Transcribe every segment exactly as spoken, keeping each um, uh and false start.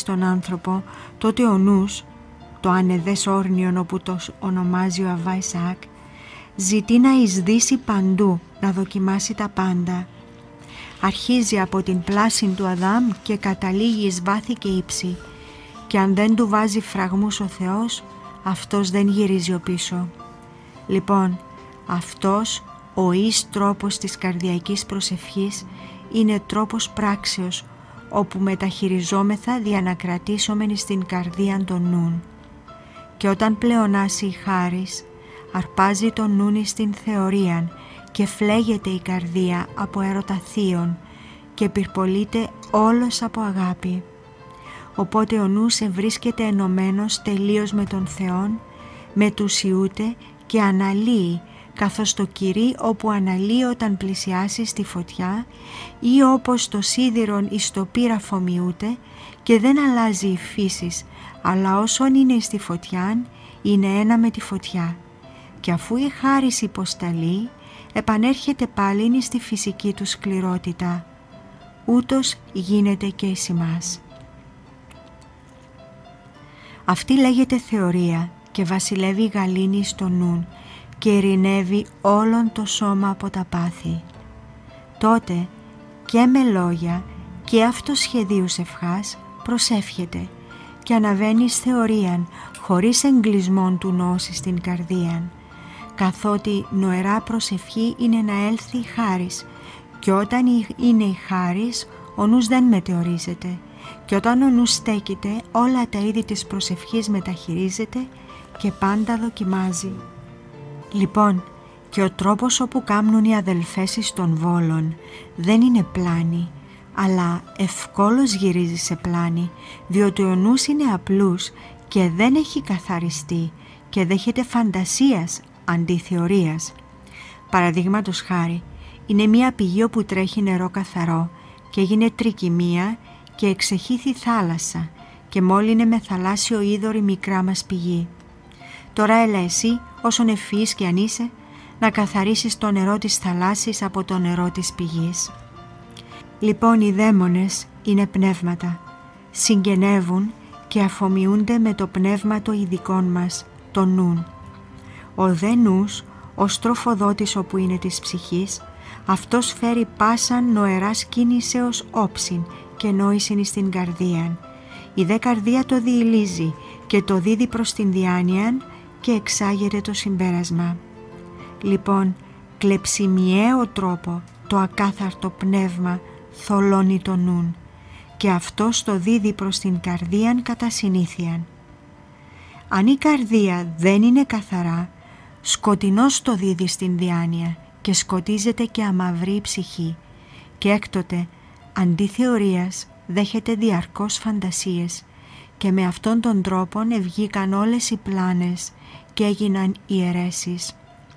στον άνθρωπο, τότε ο νους, το ανεδές όρνιον όπου το ονομάζει ο Αββά Ισαάκ, ζητεί να εισδύσει παντού, να δοκιμάσει τα πάντα. Αρχίζει από την πλάση του Αδάμ και καταλήγει εις βάθη και ύψη, και αν δεν του βάζει φραγμούς ο Θεός, αυτός δεν γυρίζει ο πίσω. Λοιπόν, αυτός ο εις τρόπος της καρδιακής προσευχής είναι τρόπος πράξεως, όπου μεταχειριζόμεθα δια να κρατήσομεν στην καρδίαν των νουν. Και όταν πλεονάσει η χάρις, αρπάζει τον νουν στην θεωρίαν και φλέγεται η καρδία από έρωτα θείων και πυρπολείται όλος από αγάπη. Οπότε ο νους ευρίσκεται ενωμένος τελείως με τον Θεόν, μετουσιούται και αναλύει, καθώς το κηρύ όπου αναλύει όταν πλησιάσει στη φωτιά, ή όπως το σίδηρον εις το πύραφο μειούται και δεν αλλάζει η φύσης, αλλά όσον είναι στη φωτιά είναι ένα με τη φωτιά. Και αφού η χάρις υποσταλεί, επανέρχεται πάλιν στη φυσική του σκληρότητα. Ούτως γίνεται και εις ημάς. Αυτή λέγεται θεωρία και βασιλεύει η γαλήνη στο νουν και ειρηνεύει όλον το σώμα από τα πάθη. Τότε και με λόγια και αυτοσχεδίους ευχάς προσεύχεται και αναβαίνει θεωρίαν χωρίς εγκλεισμόν του νόση στην καρδίαν, καθότι νοερά προσευχή είναι να έλθει η χάρις, και όταν είναι η χάρις ο νους δεν μετεωρίζεται, και όταν ο νους στέκεται όλα τα είδη της προσευχής μεταχειρίζεται και πάντα δοκιμάζει. Λοιπόν, και ο τρόπος όπου κάμνουν οι αδελφές εις των Βόλων δεν είναι πλάνη, αλλά ευκόλως γυρίζει σε πλάνη, διότι ο νους είναι απλούς και δεν έχει καθαριστεί και δέχεται φαντασίας αντί θεωρίας. Παραδείγματος χάρη, είναι μία πηγή όπου τρέχει νερό καθαρό και έγινε τρικυμία και εξεχήθη θάλασσα και μόλυνε με θαλάσσιο είδωρη μικρά μας πηγή. Τώρα έλα εσύ, όσον ευφυής και αν είσαι, να καθαρίσεις το νερό της θαλάσσης από το νερό της πηγής. Λοιπόν, οι δαίμονες είναι πνεύματα, συγγενεύουν και αφομοιούνται με το πνεύμα το ειδικών μας, το νουν. Ο δε νους, ο στροφοδότης όπου είναι της ψυχής, αυτός φέρει πάσαν νοεράς κίνησεως όψιν και νόησιν στην καρδίαν. Η δε καρδία το διηλίζει και το δίδει προς την διάνοιαν και εξάγεται το συμπέρασμα. Λοιπόν, κλεψιμιαίο τρόπο το ακάθαρτο πνεύμα θολώνει το νουν και αυτός το δίδει προς την καρδίαν κατά συνήθειαν. Αν η καρδία δεν είναι καθαρά, σκοτεινός το δίδει στην διάνοια και σκοτίζεται και αμαυρεί η ψυχή, και έκτοτε αντί θεωρίας δέχεται διαρκώς φαντασίες, και με αυτόν τον τρόπον ευγήκαν όλες οι πλάνες και έγιναν οι αιρέσεις.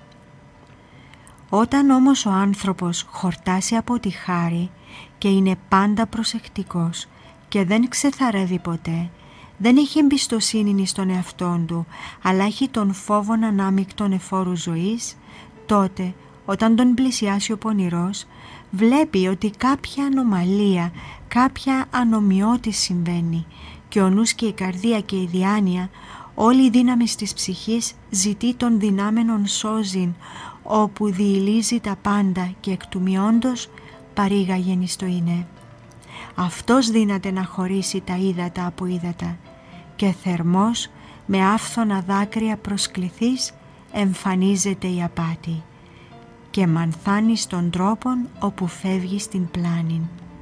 Όταν όμως ο άνθρωπος χορτάσει από τη χάρη και είναι πάντα προσεκτικός και δεν ξεθαρεύει ποτέ, δεν έχει εμπιστοσύνη στον εαυτόν του, αλλά έχει τον φόβον ανάμεικτον εφόρου ζωής, τότε όταν τον πλησιάσει ο πονηρός, βλέπει ότι κάποια ανομαλία, κάποια ανομοιότης συμβαίνει και ο νους και η καρδία και η διάνοια, όλη η δύναμη της ψυχής ζητεί τον δυνάμενον σώζην, όπου διηλίζει τα πάντα και εκ του μειόντος παρήγαγεν εις το είναι. Αυτός δύναται να χωρίσει τα ύδατα από ύδατα και θερμός με άφθονα δάκρυα προσκληθείς εμφανίζεται η απάτη και μανθάνει στον τρόπον όπου φεύγει στην πλάνη.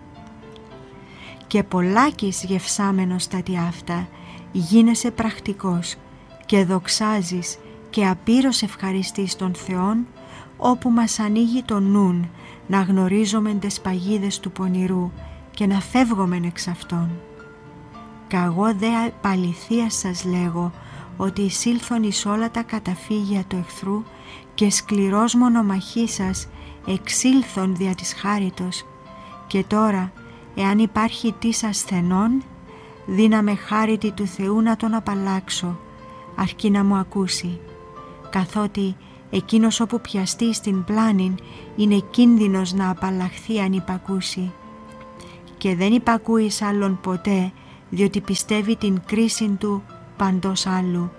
Και πολλάκις γευσάμενος τα τι αυτά γίνεσαι πρακτικός και δοξάζεις και απείρως ευχαριστείς τον Θεόν, όπου μας ανοίγει το νουν να γνωρίζομεν τες παγίδες του πονηρού και να φεύγομεν εξ αυτών. Καγώ δε παληθείας σας λέγω ότι εισήλθον εις όλα τα καταφύγια του εχθρού και σκληρός μονομαχή σας εξήλθον δια της χάριτος. Και τώρα, εάν υπάρχει της ασθενών, δύναμε χάριτη του Θεού να τον απαλλάξω, αρκεί να μου ακούσει, καθότι εκείνος όπου πιαστεί στην πλάνην είναι κίνδυνος να απαλλαχθεί αν υπακούσει. Και δεν υπακούεις άλλον ποτέ, διότι πιστεύει την κρίση του παντός άλλου.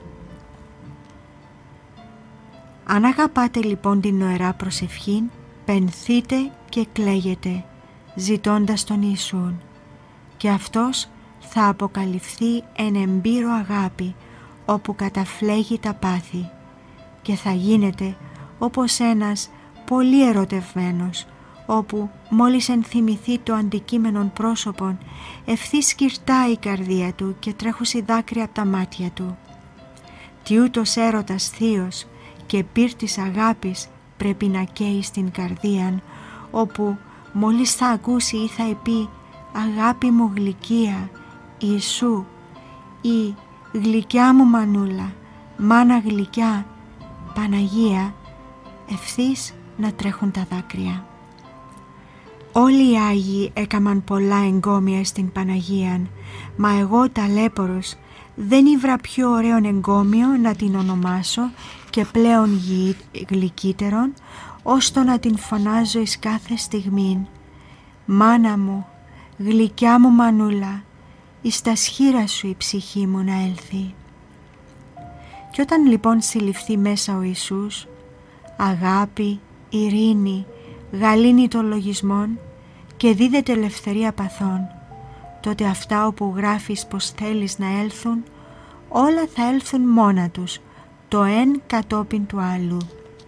Αν αγαπάτε λοιπόν την νοερά προσευχήν, πενθείτε και κλαίγετε, ζητώντας τον Ιησούν, και αυτός θα αποκαλυφθεί εν εμπείρο αγάπη, όπου καταφλέγει τα πάθη, και θα γίνετε όπως ένας πολύ ερωτευμένος, όπου μόλις ενθυμηθεί το αντικείμενον πρόσωπον, ευθύς σκυρτάει η καρδία του και τρέχουσι δάκρυα από τα μάτια του. Τι ούτως έρωτας θείος και πύρ της αγάπης πρέπει να καίει στην καρδίαν, όπου μόλις θα ακούσει ή θα πει «Αγάπη μου γλυκία, Ιησού» ή «Γλυκιά μου μανούλα, μάνα γλυκιά, Παναγία», ευθύς να τρέχουν τα δάκρυα. Όλοι οι Άγιοι έκαμαν πολλά εγκόμια στην Παναγίαν, μα εγώ ταλέπορος δεν ήβρα πιο ωραίον εγκόμιο να την ονομάσω και πλέον γη, γλυκύτερον, ώστο να την φωνάζω εις κάθε στιγμήν. «Μάνα μου, γλυκιά μου μανούλα, εις τα σχήρα σου η ψυχή μου να έλθει». Κι όταν λοιπόν συλληφθεί μέσα ο Ιησούς, αγάπη, ειρήνη, γαλήνη των λογισμών και δίδεται ελευθερία παθών, τότε αυτά όπου γράφεις πως θέλεις να έλθουν, όλα θα έλθουν μόνα τους, το εν κατόπιν του άλλου.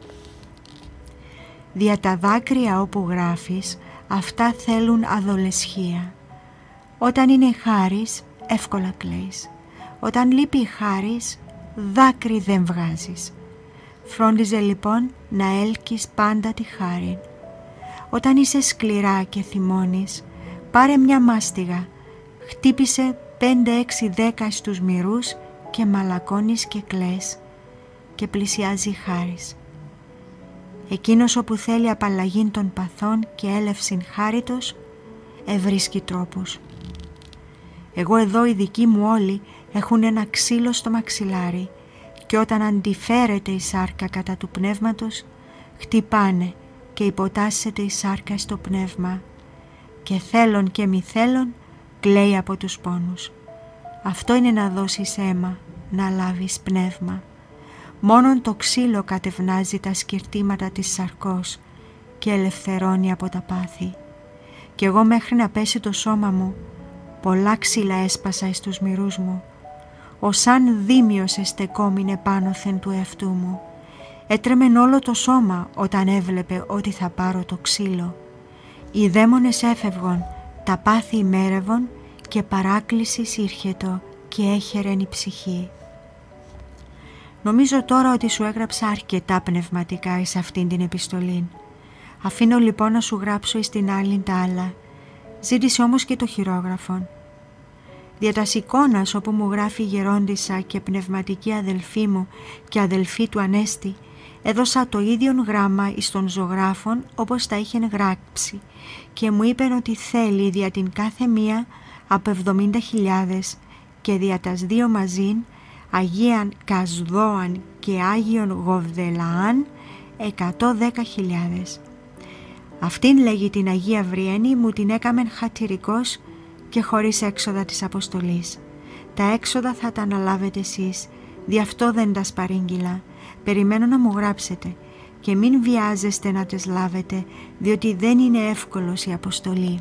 Δια τα δάκρυα όπου γράφεις, αυτά θέλουν αδολεσχία. Όταν είναι χάρις, εύκολα κλαίεις. Όταν λείπει η χάρις, δάκρυ δεν βγάζεις. Φρόντιζε λοιπόν να έλκεις πάντα τη χάρη. Όταν είσαι σκληρά και θυμώνεις, πάρε μια μάστιγα, χτύπησε πέντε, έξι, δέκα στους μυρούς και μαλακώνεις και κλαις, και πλησιάζει η χάρις. Εκείνος όπου θέλει απαλλαγήν των παθών και έλευσιν χάριτος, ευρίσκει τρόπους. Εγώ εδώ οι δικοί μου όλοι έχουν ένα ξύλο στο μαξιλάρι, και όταν αντιφέρεται η σάρκα κατά του πνεύματος, χτυπάνε και υποτάσσεται η σάρκα στο πνεύμα, και θέλον και μη θέλον κλαίει από τους πόνους. Αυτό είναι να δώσεις αίμα, να λάβεις πνεύμα. Μόνον το ξύλο κατευνάζει τα σκυρτήματα της σαρκός και ελευθερώνει από τα πάθη. Κι εγώ μέχρι να πέσει το σώμα μου, πολλά ξύλα έσπασα εις τους μυρούς μου, ως αν δίμιος εστεκόμινε πάνωθεν του εαυτού μου. Έτρεμεν όλο το σώμα όταν έβλεπε ότι θα πάρω το ξύλο. Οι δαίμονες έφευγον, τα πάθη ημέρευον, και παράκλησης ήρχετο και έχερεν η ψυχή. Νομίζω τώρα ότι σου έγραψα αρκετά πνευματικά εις αυτήν την επιστολή. Αφήνω λοιπόν να σου γράψω εις την άλλην τα άλλα. Ζήτησε όμως και το χειρόγραφον. Δια τας εικόνας όπου μου γράφει η γερόντισσα και πνευματική αδελφή μου και αδελφή του Ανέστη, έδωσα το ίδιον γράμμα εις των ζωγράφων όπως τα είχεν γράψει, και μου είπεν ότι θέλει δια την κάθε μία από εβδομήντα χιλιάδες και δια τας δύο μαζίν, Αγίαν Κασδόαν και Άγιον Γοβδελαάν, εκατό δέκα χιλιάδες. Αυτήν, λέγει, την Αγία Βριένη μου την έκαμεν χατηρικός και χωρίς έξοδα της αποστολής. Τα έξοδα θα τα αναλάβετε εσείς, δι' αυτό δεν τα σπαρήγγειλα. Περιμένω να μου γράψετε και μην βιάζεστε να τες λάβετε, διότι δεν είναι εύκολος η αποστολή.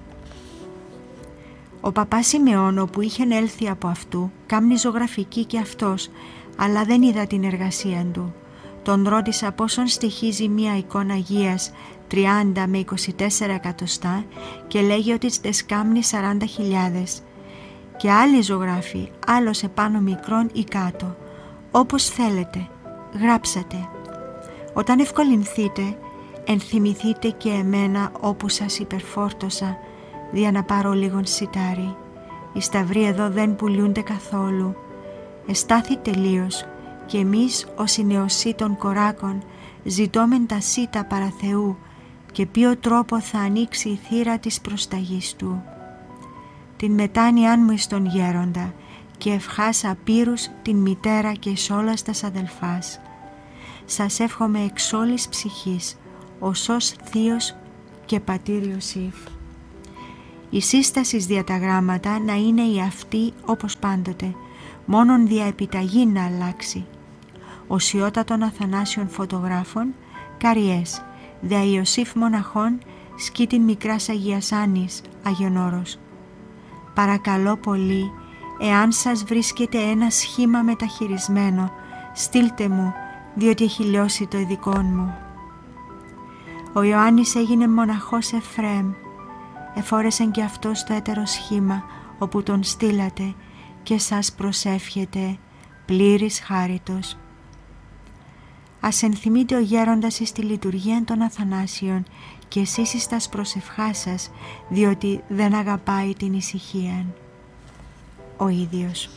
Ο παπάς Σιμεών, όπου είχεν έλθει από αυτού, κάμνει ζωγραφική και αυτός, αλλά δεν είδα την εργασία του. Τον ρώτησα πόσον στοιχίζει μία εικόνα Αγίας τριάντα με είκοσι τέσσερα εκατοστά και λέγει ότι τες κάμνει σαράντα χιλιάδες. Και άλλοι ζωγράφοι, άλλος επάνω μικρόν ή κάτω. Όπως θέλετε, γράψατε. Όταν ευκολυνθείτε, ενθυμηθείτε και εμένα όπου σας υπερφόρτωσα, δια να πάρω λίγον σιτάρι. Οι σταυροί εδώ δεν πουλούνται καθόλου. Εστάθη τελείως, και εμείς ως οι νεοσύ των κοράκων ζητώμεν τα σύτα παρά Θεού, και ποιο τρόπο θα ανοίξει η θύρα της προσταγής Του. Την μετάνοιάν μου εις τον γέροντα, και ευχάσα πύρους την μητέρα και εις όλας τας αδελφάς. Σας εύχομαι εξ όλης ψυχής, ως ως θείος και πατήρ Ιωσήφ. Η σύσταση δια τα γράμματα να είναι η αυτή όπως πάντοτε, μόνον δια επιταγή να αλλάξει. Οσιότατων Αθανάσιων φωτογράφων, Καριές, δια Ιωσήφ μοναχών, σκήτην μικράς Αγίας Άννης, Άγιον Όρος. Παρακαλώ πολύ, εάν σας βρίσκεται ένα σχήμα μεταχειρισμένο, στείλτε μου, διότι έχει λιώσει το ειδικόν μου. Ο Ιωάννης έγινε μοναχός Εφραίμ, εφόρεσεν και αυτός το έτερο σχήμα, όπου τον στείλατε και σας προσεύχεται πλήρης χάριτος. Ας ενθυμείτε ο γέροντας εις τη λειτουργία των Αθανάσιων και εσείς εις τας προσευχάς σας, διότι δεν αγαπάει την ησυχία. Ο ίδιος.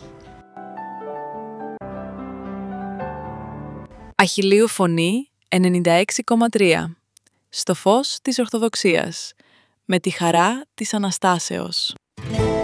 Αχιλλείου Φωνή ενενήντα έξι κόμμα τρία. Στο φως της Ορθοδοξίας, με τη χαρά της Αναστάσεως.